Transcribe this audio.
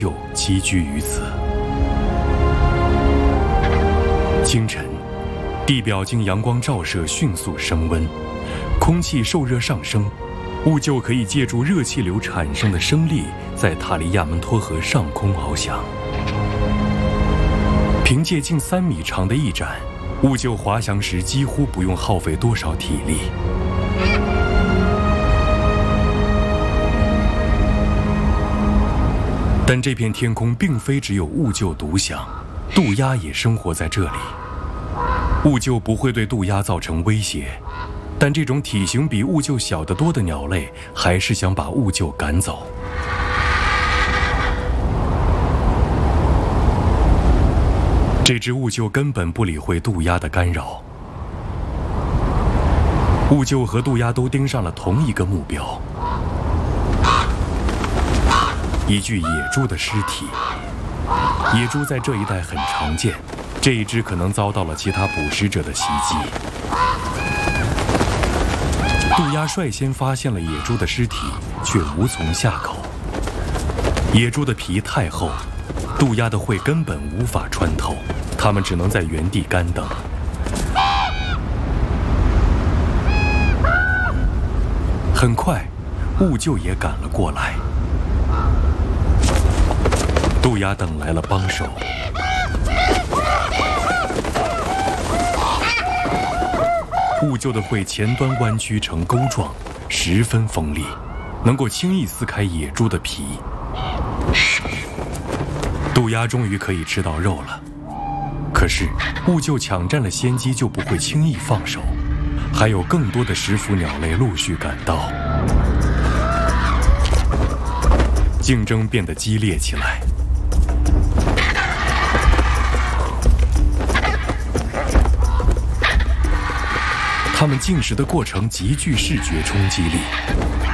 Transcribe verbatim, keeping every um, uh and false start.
又栖居于此。清晨，地表经阳光照射迅速升温，空气受热上升，兀鹫可以借助热气流产生的升力，在塔里亚门托河上空翱翔。凭借近三米长的翼展，兀鹫滑翔时几乎不用耗费多少体力。但这片天空并非只有兀鹫独享，渡鸦也生活在这里。兀鹫不会对渡鸦造成威胁，但这种体型比兀鹫小得多的鸟类还是想把兀鹫赶走。这只兀鹫根本不理会渡鸦的干扰。兀鹫和渡鸦都盯上了同一个目标。一具野猪的尸体。野猪在这一带很常见，这一只可能遭到了其他捕食者的袭击。渡鸦率先发现了野猪的尸体，却无从下口。野猪的皮太厚，渡鸦的喙根本无法穿透，它们只能在原地干等。很快，兀鹫也赶了过来。渡鸦等来了帮手。兀鹫的喙前端弯曲成钩状，十分锋利，能够轻易撕开野猪的皮。渡鸦终于可以吃到肉了，可是兀鹫抢占了先机，就不会轻易放手。还有更多的食腐鸟类陆续赶到，竞争变得激烈起来。它们进食的过程极具视觉冲击力。